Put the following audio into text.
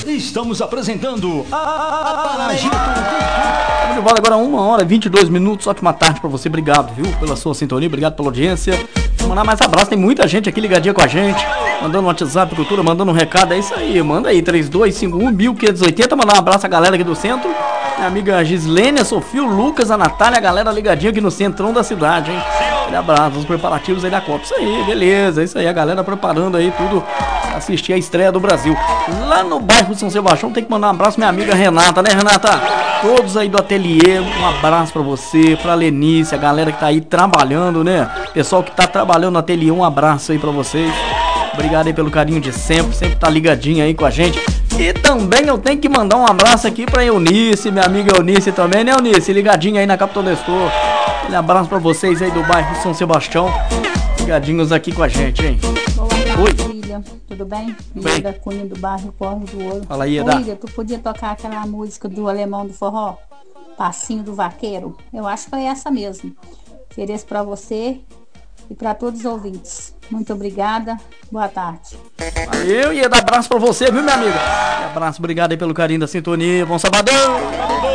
Estamos apresentando a Paragito. Estamos de volta agora 1h22, ótima tarde pra você, obrigado, viu, pela sua sintonia, obrigado pela audiência. Vou mandar mais abraço, tem muita gente aqui ligadinha com a gente, mandando um WhatsApp Cultura, mandando um recado, é isso aí, manda aí, 3251-1580, mandar um abraço à galera aqui do centro, minha amiga Gislene, a Sofia, o Lucas, a Natália, a galera ligadinha aqui no centrão da cidade, hein. Aquele abraço, os preparativos aí da Copa, isso aí, beleza, isso aí, a galera preparando aí tudo, assistir a estreia do Brasil. Lá no bairro São Sebastião tem que mandar um abraço minha amiga Renata, né, Renata? Todos aí do ateliê, um abraço pra você, pra Lenice, a galera que tá aí trabalhando, né? Pessoal que tá trabalhando no ateliê, um abraço aí pra vocês. Obrigado aí pelo carinho de sempre tá ligadinho aí com a gente. E também eu tenho que mandar um abraço aqui pra Eunice, minha amiga Eunice também, né, Eunice? Ligadinha aí na Capitão Nestor. Um abraço pra vocês aí do bairro São Sebastião. Ligadinhos aqui com a gente, hein? Boa tarde, Oi. William. Tudo bem? Ieda Cunha do bairro Corvo do Ouro. Fala aí, Ieda. William, tu podia tocar aquela música do Alemão do Forró? Passinho do Vaqueiro? Eu acho que foi essa mesmo. Ofereço pra você e pra todos os ouvintes. Muito obrigada. Boa tarde. Valeu, Ieda, abraço pra você, viu, minha amiga? Abraço, obrigado aí pelo carinho da sintonia. Bom sabadão!